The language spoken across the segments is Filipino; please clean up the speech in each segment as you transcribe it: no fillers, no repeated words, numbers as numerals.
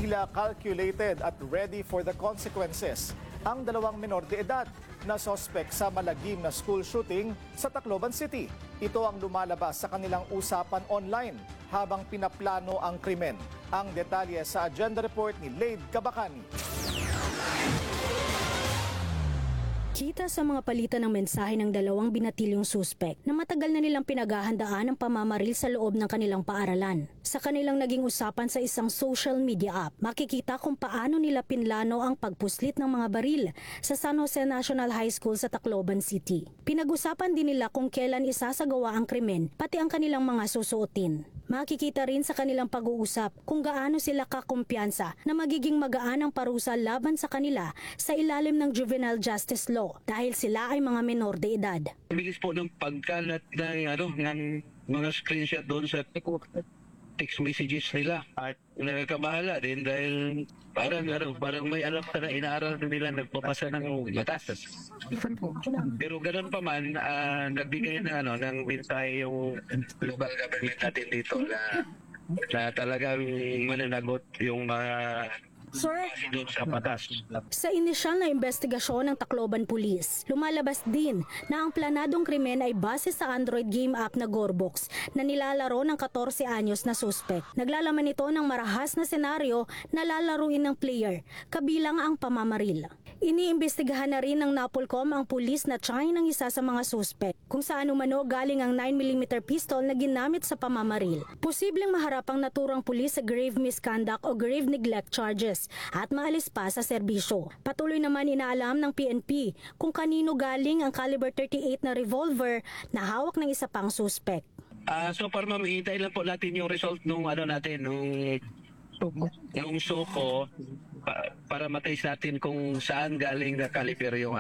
tila calculated at ready for the consequences ang dalawang menor de edad na sospek sa malagim na school shooting sa Tacloban City. Ito ang lumalabas sa kanilang usapan online habang pinaplano ang krimen. Ang detalye sa agenda report ni Laid Cabacani. Kita sa mga palitan ng mensahe ng dalawang binatilyong suspek na matagal na nilang pinaghahandaan ang pamamaril sa loob ng kanilang paaralan. Sa kanilang naging usapan sa isang social media app, makikita kung paano nila pinlano ang pagpuslit ng mga baril sa San Jose National High School sa Tacloban City. Pinag-usapan din nila kung kailan isasagawa ang krimen, pati ang kanilang mga susuotin. Makikita rin sa kanilang pag-uusap kung gaano sila kakumpiyansa na magiging magaan ang parusa laban sa kanila sa ilalim ng juvenile justice law dahil sila ay mga menor de edad. Bilis po ng pagkalat ng mga screenshot doon sa text messages nila at nagkamahala din dahil parang may alam na inaaral nila nagpapasa ng batas. Pero ganoon pa man, nagbigay ng mensahe yung global government natin dito na talagang mananagot yung mga sa batas. Sa inisyal na investigasyon ng Tacloban Police, lumalabas din na ang planadong krimen ay base sa Android game app na Gorbox na nilalaro ng 14 anyos na suspect. Naglalaman ito ng marahas na senaryo na lalaruin ng player, kabilang ang pamamaril. Iniimbestigahan na rin ng Napolcom ang pulis na tiyay ng isa sa mga suspect kung saan umano galing ang 9mm pistol na ginamit sa pamamaril. Posibleng maharap ang naturang pulis sa grave misconduct o grave neglect charges at maalis pa sa serbisyo. Patuloy naman inaalam ng PNP kung kanino galing ang caliber 38 na revolver na hawak ng isa pang suspect. So para mamihintay lang po natin yung result nung yung suko para matays natin kung saan galing na caliber yung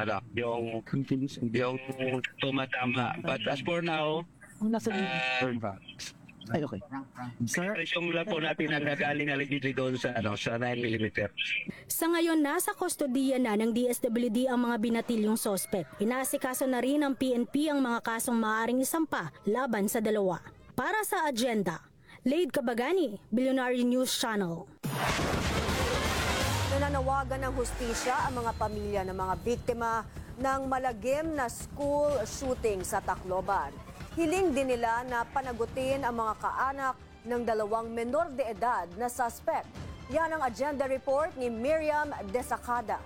tumatama. But as for now, ay, okay. Sir, yung lang po natin ang nagaling allegedly doon sa 9mm. Sa ngayon, nasa kustodiya na ng DSWD ang mga binatilyong sospek. Inaasikaso na rin ng PNP ang mga kasong maaaring isampa laban sa dalawa. Para sa agenda, Laid Cabacani, Billionaire News Channel. Nananawagan ng hustisya ang mga pamilya ng mga biktima ng malagim na school shooting sa Tacloban. Hiling din nila na panagutin ang mga kaanak ng dalawang menor de edad na suspect. Yan ang agenda report ni Miriam Desacada.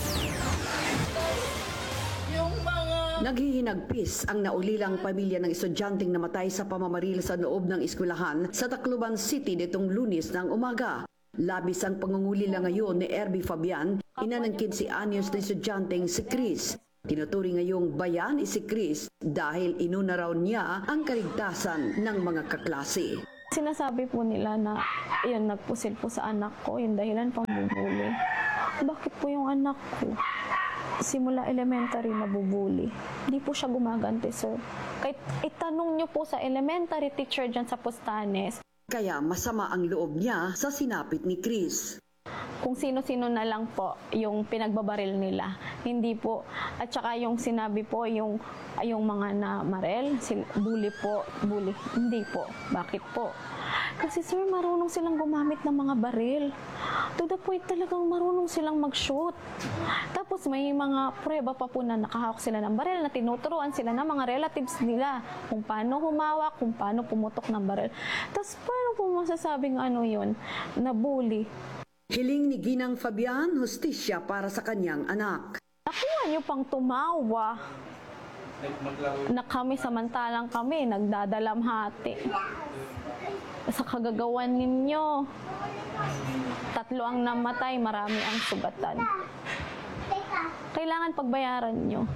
Naghihinagpis ang naulilang pamilya ng estudyanteng namatay sa pamamaril sa loob ng eskwelahan sa Tacloban City nitong Lunes ng umaga. Labis ang pangungulila ngayon ni Herbie Fabian, ina ng 15 anyos na estudyanteng si Chris. Tinuturing ngayong bayan si Chris dahil inuna raw niya ang kaligtasan ng mga kaklase. Sinasabi po nila na yun, nagpusil po sa anak ko, yung dahilan pambubuli. Bakit po yung anak ko? Simula elementary nabubuli. Hindi po siya gumaganti, sir. Kahit itanong niyo po sa elementary teacher dyan sa Postanes. Kaya masama ang loob niya sa sinapit ni Chris. Kung sino-sino na lang po yung pinagbabaril nila. Hindi po. At saka yung sinabi po, yung mga na marel, bully po, bully. Hindi po. Bakit po? Kasi sir, marunong silang gumamit ng mga baril. To the point talagang marunong silang mag-shoot. Tapos may mga prueba pa po na nakahawak sila ng baril, na tinuturuan sila ng mga relatives nila kung paano humawak, kung paano pumutok ng baril. Tapos paano po masasabing yun, na bully? Hiling ni Ginang Fabian, hustisya para sa kanyang anak. Nakuha niyo pang tumawa na kami samantalang kami nagdadalamhati sa kagagawan ninyo. 3 ang namatay, marami ang sugatan. Kailangan pagbayaran nyo.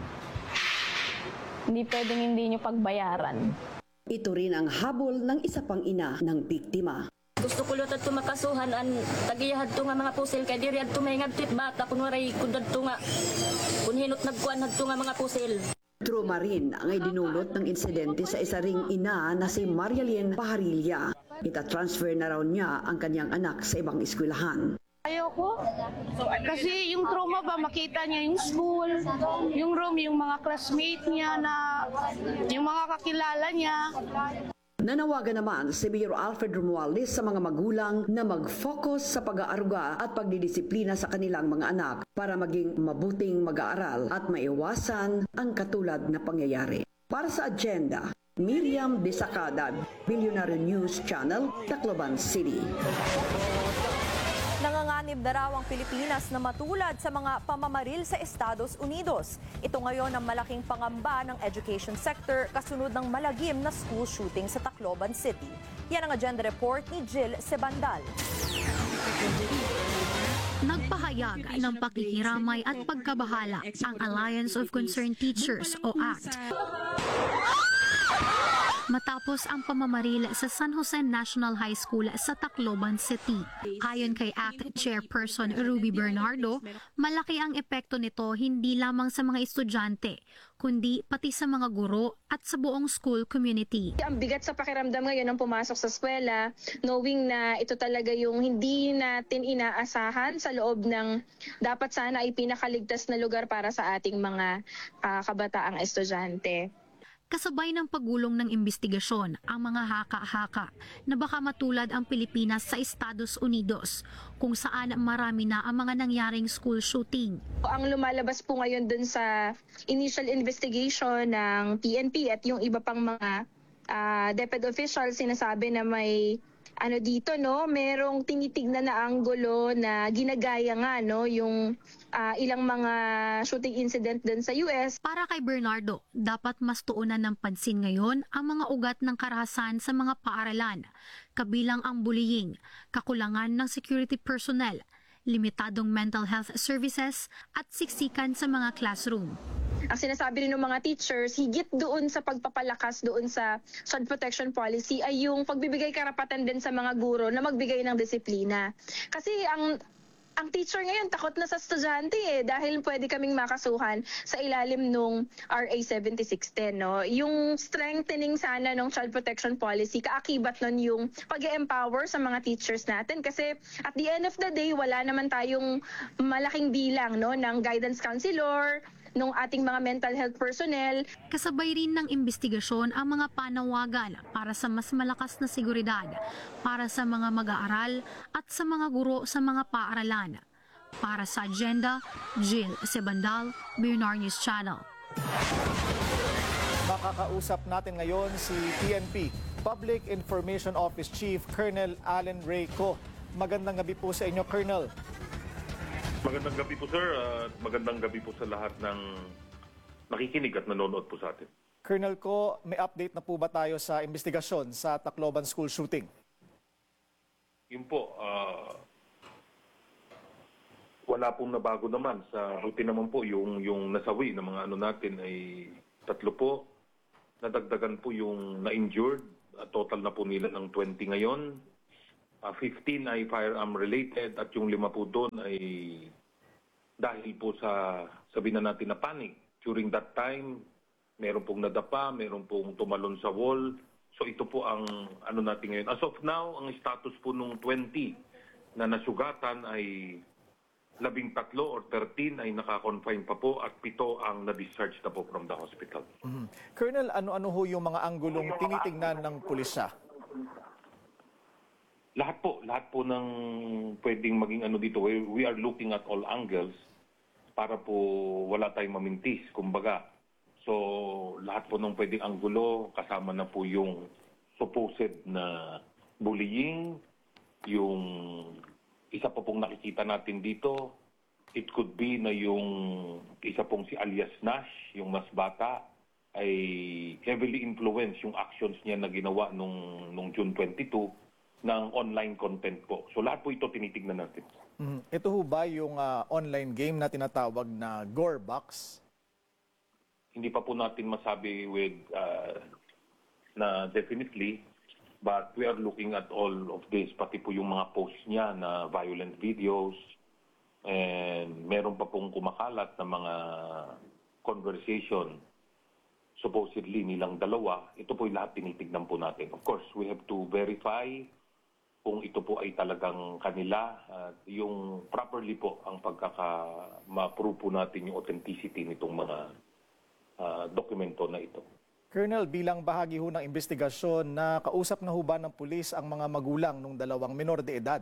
Hindi pwedeng hindi nyo pagbayaran. Ito rin ang habol ng isa pang ina ng biktima. Gusto ko lutat tumakasuhan an tagiyahad to nga mga pusil kay diri adto may ngadtit bata kun waray kudad to nga kun hinot nagkuan hadto nga mga pusil. Trauma rin ang idinulot ng insidente sa isa ring ina na si Marialyn Paharilla. Ita-transfer na raw niya ang kanyang anak sa ibang eskwelahan. Ayoko. Kasi yung trauma ba, makita niya yung school, yung room, yung mga classmate niya, yung mga kakilala niya. Nanawagan naman si Mayor Alfred Romualdez sa mga magulang na mag-focus sa pag-aaruga at pagdidisiplina sa kanilang mga anak para maging mabuting mag-aaral at maiwasan ang katulad na pangyayari. Para sa agenda, Miriam Desacada, Billionaire News Channel, Tacloban City. Nanganganib na raw ang Pilipinas na matulad sa mga pamamaril sa Estados Unidos. Ito ngayon ang malaking pangamba ng education sector kasunod ng malagim na school shooting sa Tacloban City. Yan ang agenda report ni Jill Sebandal. Nagpahayag ng pakikiramay at pagkabahala ang Alliance of Concerned Teachers o ACT. Matapos ang pamamaril sa San Jose National High School sa Tacloban City. Ayon kay ACT Chairperson Ruby Bernardo, malaki ang epekto nito hindi lamang sa mga estudyante, kundi pati sa mga guro at sa buong school community. Ang bigat sa pakiramdam ngayon ng pumasok sa eskwela, knowing na ito talaga yung hindi natin inaasahan sa loob ng dapat sana ay pinakaligtas na lugar para sa ating mga kabataang estudyante. Kasabay ng pagulong ng imbestigasyon ang mga haka-haka na baka matulad ang Pilipinas sa Estados Unidos kung saan marami na ang mga nangyaring school shooting. Ang lumalabas po ngayon dun sa initial investigation ng PNP at yung iba pang mga DepEd officials sinasabi na may dito merong tinitignan na anggulo na ginagaya nga yung ilang mga shooting incident din sa US. Para kay Bernardo, dapat mas tuunan ng pansin ngayon ang mga ugat ng karahasan sa mga paaralan, kabilang ang bullying, kakulangan ng security personnel, limitadong mental health services at siksikan sa mga classroom. Ang sinasabi rin ng mga teachers, higit doon sa pagpapalakas doon sa child protection policy ay yung pagbibigay karapatan din sa mga guro na magbigay ng disiplina. Kasi ang teacher ngayon takot na sa estudyante dahil pwede kaming makasuhan sa ilalim nung RA 7610. Yung strengthening sana ng child protection policy, kaakibat nun yung pag-empower sa mga teachers natin. Kasi at the end of the day, wala naman tayong malaking bilang ng guidance counselor, nung ating mga mental health personnel. Kasabay rin ng imbestigasyon ang mga panawagan para sa mas malakas na seguridad para sa mga mag-aaral at sa mga guro sa mga paaralan. Para sa agenda, Jill Sebandal, Billionaire News Channel. Makakausap natin ngayon si PNP Public Information Office Chief Colonel Allen Reyco. Magandang gabi po sa inyo, Colonel. Magandang gabi po, sir. Magandang gabi po sa lahat ng nakikinig at nanonood po sa atin. Colonel ko, may update na po ba tayo sa investigasyon sa Tacloban school shooting? Yun po, wala pong nabago naman. Sa routine naman po, yung nasawi ng mga natin ay 3 po. Nadagdagan po yung na-injured. Total na po nila ng 20 ngayon. 15 ay firearm related at yung 5 po doon ay dahil po sa sabihin na natin na panic. During that time, meron pong nadapa, meron pong tumalon sa wall. So ito po ang natin ngayon. As of now, ang status po nung 20 na nasugatan ay 13 or 13 ay naka-confine pa po at 7 ang na-discharge na po from the hospital. Colonel, ano ho yung mga anggulong tinitingnan ng pulisya? Lahat po ng pwedeng maging dito. We are looking at all angles para po wala tayong mamintis, kumbaga. So, lahat po ng pwedeng anggulo, kasama na po yung supposed na bullying, yung isa pa pong nakikita natin dito, it could be na yung isa pong si alias Nash, yung mas bata, ay heavily influenced yung actions niya na ginawa nung June 22, ng online content po. So lahat po ito tinitignan natin. Ito ho ba yung online game na tinatawag na Gore Box? Hindi pa po natin masabi with na definitely, but we are looking at all of this, pati po yung mga posts niya na violent videos, and meron pa pong kumakalat na mga conversation supposedly nilang dalawa. Ito po yung lahat tinitignan po natin. Of course, we have to verify kung ito po ay talagang kanila, yung properly po ang ma-prove po natin yung authenticity nitong mga dokumento na ito. Colonel, bilang bahagi ho ng investigasyon, na kausap na ho ba ng pulis ang mga magulang ng dalawang minor de edad?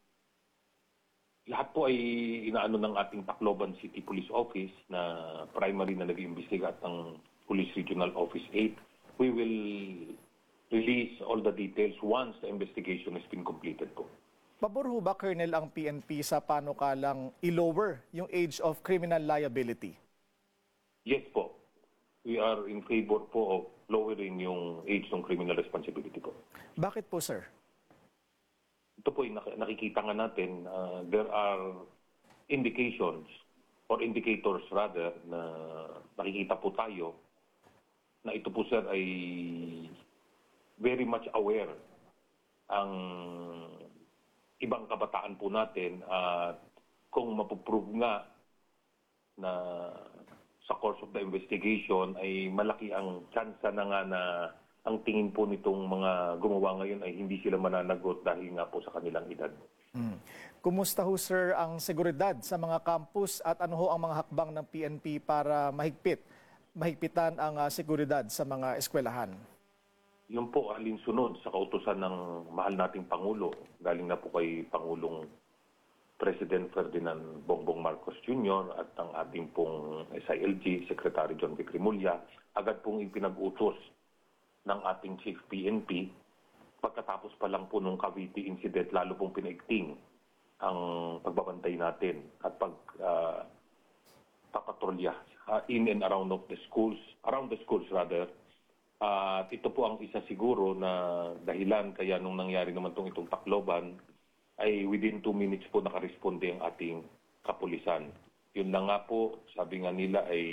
Lahat po ay inaano ng ating Tacloban City Police Office na primary na nag-iimbestiga at ng Police Regional Office 8. We will release all the details once the investigation has been completed po. Pabor ho ba, Colonel, ang PNP sa panukalang i-lower yung age of criminal liability? Yes po. We are in favor po of lowering yung age ng criminal responsibility po. Bakit po, sir? Ito po nakikita nga natin, there are indications or indicators rather na nakikita po tayo na ito po, sir, ay very much aware ang ibang kabataan po natin at kung mapuprove nga na sa course of the investigation ay malaki ang tsansa na nga na ang tingin po nitong mga gumawa ngayon ay hindi sila mananagot dahil nga po sa kanilang edad. Kumusta ho, sir, ang seguridad sa mga campus at ano ho ang mga hakbang ng PNP para mahigpitan ang seguridad sa mga eskwelahan? Yun po alinsunod sa kautusan ng mahal nating Pangulo, galing na po kay Pangulong President Ferdinand Bongbong Marcos Jr. at ang ating pong SILG, Secretary John Vic Rimulya, agad pong ipinag-utos ng ating Chief PNP. Pagkatapos pa lang po nung Cavite incident, lalo pong pinaigting ang pagbabantay natin at papatrolya in and around the schools rather. At ito po ang isa siguro na dahilan kaya nung nangyari naman itong Tacloban ay within 2 minutes po nakaresponde ang ating kapulisan. Yun lang nga po, sabi nga nila ay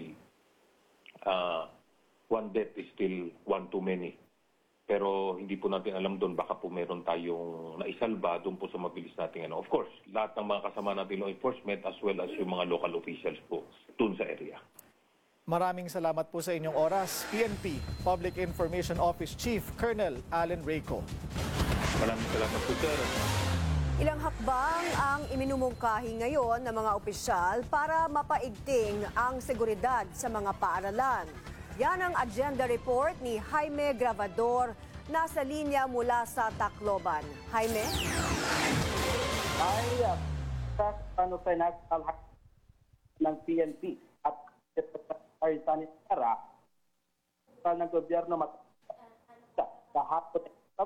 one death is still one too many. Pero hindi po natin alam doon, baka po meron tayong naisalba doon po sa mabilis nating ano. Of course, lahat ng mga kasama natin law enforcement as well as yung mga local officials po doon sa area. Maraming salamat po sa inyong oras, PNP Public Information Office Chief Colonel Allen Reyco. Maraming salamat po, sir. Ilang hakbang ang iminumungkahi ngayon ng mga opisyal para mapaigting ang seguridad sa mga paaralan. Yan ang agenda report ni Jaime Gravador, nasa linya mula sa Tacloban. Jaime? Ay, national ng PNP at Secretary Sanitara ng gobyerno lahat po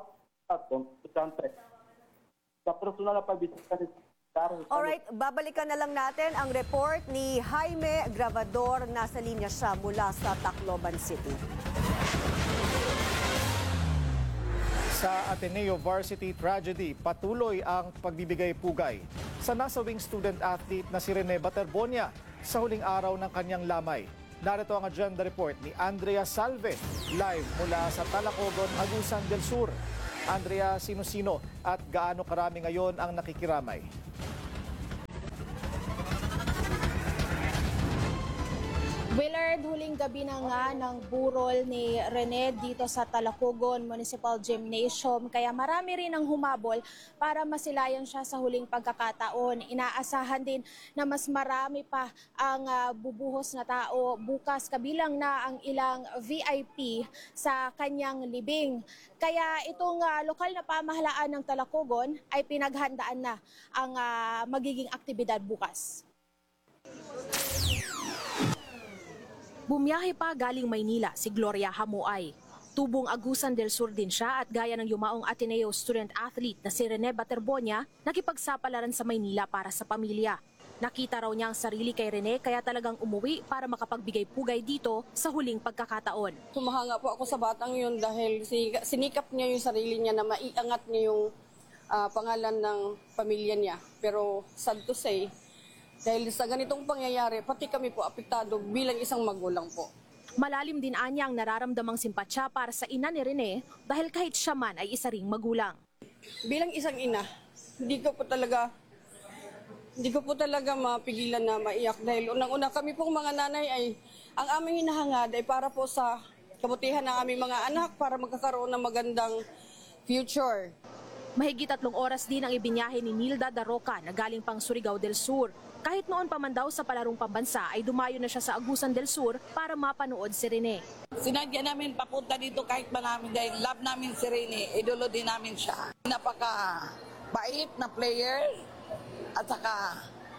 sa personal na pabisita ni Alright, babalikan na lang natin ang report ni Jaime Gravador. Nasa linya siya mula sa Tacloban City. Sa Ateneo Varsity Tragedy, patuloy ang pagbibigay-pugay sa nasawing student-athlete na si Rene Baterbonia sa huling araw ng kanyang lamay. Narito ang agenda report ni Andrea Salve, live mula sa Talacogon, Agusan del Sur. Andrea, sino-sino at gaano karami ngayon ang nakikiramay? Willard, huling gabi na nga ng burol ni Rene dito sa Talacogon Municipal Gymnasium. Kaya marami rin ang humabol para masilayan siya sa huling pagkakataon. Inaasahan din na mas marami pa ang bubuhos na tao bukas, kabilang na ang ilang VIP sa kanyang libing. Kaya itong lokal na pamahalaan ng Talacogon ay pinaghandaan na ang magiging aktibidad bukas. Bumiyahe pa galing Maynila si Gloria Hamuay. Tubong Agusan del Sur din siya at gaya ng yumaong Ateneo student-athlete na si Rene Baterbonia, nakipagsapalaran sa Maynila para sa pamilya. Nakita raw niya ang sarili kay Rene kaya talagang umuwi para makapagbigay-pugay dito sa huling pagkakataon. Tumahanga po ako sa batang yun dahil sinikap niya yung sarili niya na maiangat niya yung pangalan ng pamilya niya. Pero sad to say, dahil sa ganitong pangyayari, pati kami po apektado bilang isang magulang po. Malalim din anya ang nararamdamang simpatsya para sa ina ni Rene dahil kahit siya man ay isa ring magulang. Bilang isang ina, hindi ko po talaga mapigilan na maiyak dahil unang-una kami pong mga nanay ay ang aming hinahangad ay para po sa kabutihan ng aming mga anak para magkakaroon ng magandang future. Mahigit 3 oras din ang ibinyahe ni Nilda Daroca na galing pang Surigao del Sur. Kahit noon pa man daw sa palarong pambansa ay dumayo na siya sa Agusan del Sur para mapanood si Rene. Sinadya namin papunta dito kahit pa namin dahil love namin si Rene, idolo din namin siya. Napaka-bait na player at saka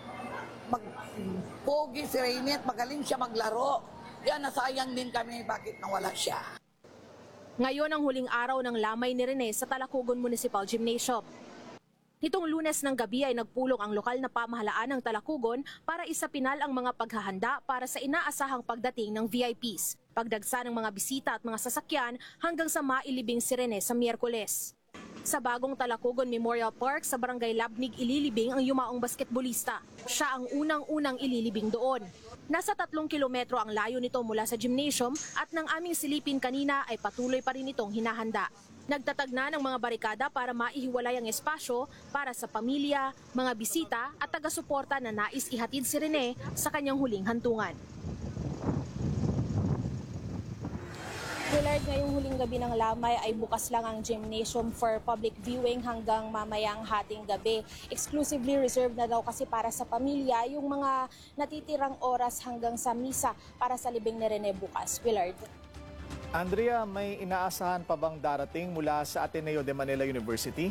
pogi si Rene at magaling siya maglaro. Kaya nasayang din kami bakit nawala siya. Ngayon ang huling araw ng lamay ni Rene sa Talacogon Municipal Gymnasium. Nitong Lunes ng gabi ay nagpulong ang lokal na pamahalaan ng Talacogon para isapinal ang mga paghahanda para sa inaasahang pagdating ng VIPs, pagdagsa ng mga bisita at mga sasakyan hanggang sa mailibing si Rene sa Miyerkules. Sa bagong Talacogon Memorial Park sa Barangay Labnig ililibing ang yumaong basketbolista. Siya ang unang-unang ililibing doon. Nasa 3 kilometro ang layo nito mula sa gymnasium at nang aming silipin kanina ay patuloy pa rin itong hinahanda. Nagtatag na ng mga barikada para maihiwalay ang espasyo para sa pamilya, mga bisita at taga-suporta na nais ihatid si Rene sa kanyang huling hantungan. Willard, ngayong huling gabi ng lamay ay bukas lang ang gymnasium for public viewing hanggang mamayang hating gabi. Exclusively reserved na daw kasi para sa pamilya yung mga natitirang oras hanggang sa misa para sa libing ni Rene bukas. Willard. Andrea, may inaasahan pa bang darating mula sa Ateneo de Manila University?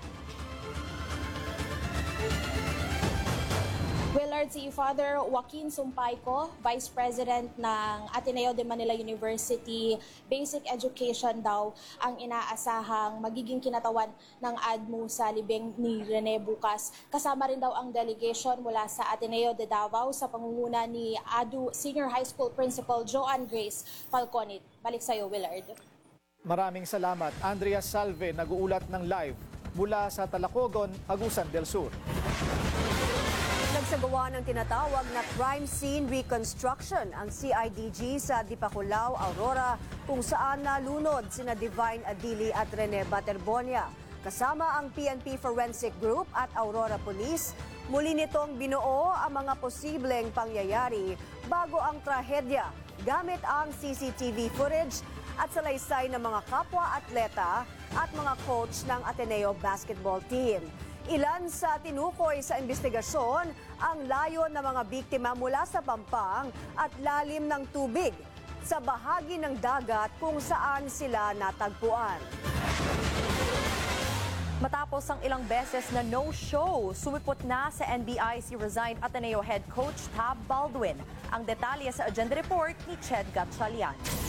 Willard, si Father Joaquin Sumpayco, Vice President ng Ateneo de Manila University, Basic Education daw ang inaasahang magiging kinatawan ng ADMU sa libing ni Rene bukas. Kasama rin daw ang delegation mula sa Ateneo de Davao sa pangunguna ni ADU Senior High School Principal Joanne Grace Falconit. Balik sa iyo, Willard. Maraming salamat. Andrea Salve, nag-uulat ng live mula sa Talacogon, Agusan del Sur. Nagsagawa ng tinatawag na crime scene reconstruction ang CIDG sa Dipakulaw, Aurora, kung saan nalunod sina Divine Adili at Rene Baterbonia. Kasama ang PNP Forensic Group at Aurora Police, muli nitong binuo ang mga posibleng pangyayari bago ang trahedya gamit ang CCTV footage at salaysay ng mga kapwa-atleta at mga coach ng Ateneo basketball team. Ilan sa tinukoy sa investigasyon ang layo ng mga biktima mula sa pampang at lalim ng tubig sa bahagi ng dagat kung saan sila natagpuan. Matapos ang ilang beses na no-show, sumipot na sa NBI si resigned Ateneo head coach Tab Baldwin. Ang detalye sa agenda report ni Ched Gatchalian.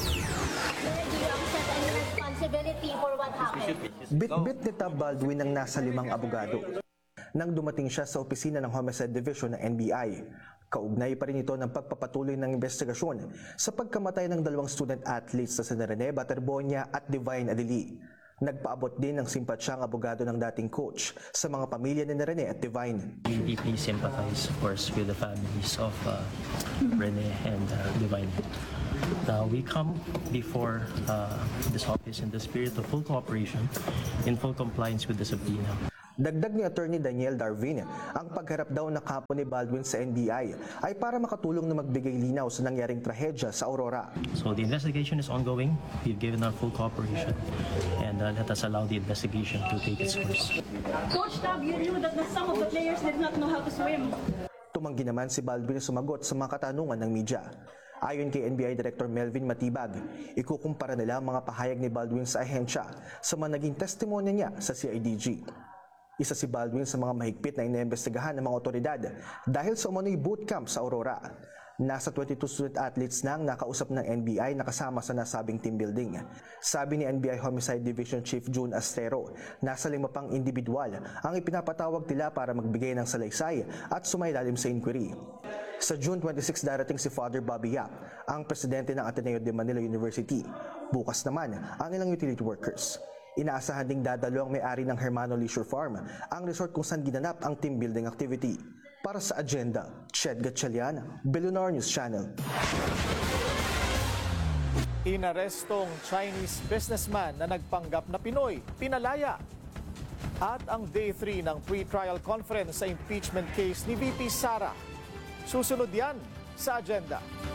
Bit-bit ni Tab Baldwin ang nasa 5 abogado. Nang dumating siya sa opisina ng Homicide Division ng NBI, kaugnay pa rin ito ng pagpapatuloy ng investigasyon sa pagkamatay ng 2 student athletes na sina Rene Baterbonia at Divine Adili. Nagpaabot din ng simpatsya ang abogado ng dating coach sa mga pamilya ni Rene at Divine. We deeply sympathize, of course, with the families of Rene and Divine. We come before this office in the spirit of full cooperation, in full compliance with the subpoena. Dagdag ni Attorney Daniel Darvin, ang pagharap daw na kampo ni Baldwin sa NBI ay para makatulong na magbigay linaw sa nangyaring trahedya sa Aurora. So the investigation is ongoing. We've given our full cooperation and let us allow the investigation to take its course. Coach Tab, you knew that some of the players did not know how to swim. Tumanggi naman si Baldwin sumagot sa mga katanungan ng media. Ayon kay NBI Director Melvin Matibag, ikukumpara nila ang mga pahayag ni Baldwin sa ahensya sa mga naging testimonya niya sa CIDG. Isa si Baldwin sa mga mahigpit na iniimbestigahan ng mga otoridad dahil sa umano'y bootcamp sa Aurora. Nasa 22 student athletes na ang nakausap ng NBI na kasama sa nasabing team building. Sabi ni NBI Homicide Division Chief June Astero, nasa 5 pang individual ang ipinapatawag nila para magbigay ng salaysay at sumailalim sa inquiry. Sa June 26 darating si Father Bobby Yap, ang presidente ng Ateneo de Manila University. Bukas naman ang ilang utility workers. Inaasahan ding dadalo ang may-ari ng Hermano Leisure Farm, ang resort kung saan ginanap ang team building activity. Para sa agenda, Ched Gatchalian, Billionaire News Channel. Inarestong Chinese businessman na nagpanggap na Pinoy, pinalaya. At ang Day 3 ng pre-trial conference sa impeachment case ni VP Sara. Susunod yan sa agenda.